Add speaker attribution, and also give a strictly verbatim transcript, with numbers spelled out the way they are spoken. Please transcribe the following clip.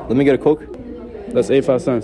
Speaker 1: Let me get a Coke.
Speaker 2: That's eighty-five cents.